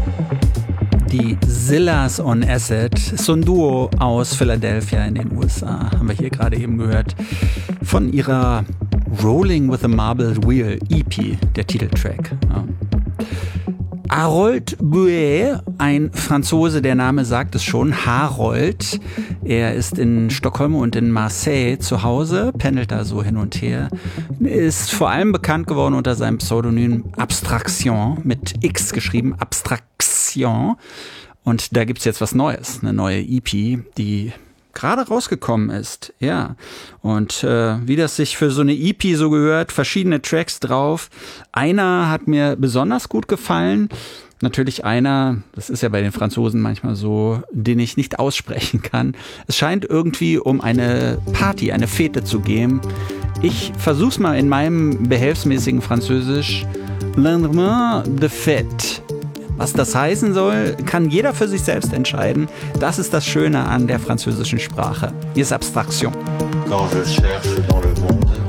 Die Zillas on Acid, so ein Duo aus Philadelphia in den USA, haben wir hier gerade eben gehört, von ihrer Rolling with a Marbled Wheel EP, der Titeltrack. Ja. Harold Buet, ein Franzose, der Name sagt es schon, Harold. Er ist in Stockholm und in Marseille zu Hause, pendelt da so hin und her. Ist vor allem bekannt geworden unter seinem Pseudonym Abstraction, mit X geschrieben, Abstraction. Und da gibt's jetzt was Neues, eine neue EP, die gerade rausgekommen ist, ja. Und wie das sich für so eine EP so gehört, verschiedene Tracks drauf. Einer hat mir besonders gut gefallen. Natürlich einer, das ist ja bei den Franzosen manchmal so, den ich nicht aussprechen kann. Es scheint irgendwie um eine Party, eine Fete zu gehen. Ich versuch's mal in meinem behelfsmäßigen Französisch. Lendemain de fête. Was das heißen soll, kann jeder für sich selbst entscheiden. Das ist das Schöne an der französischen Sprache. Hier ist Abstraction. Quand je cherche dans le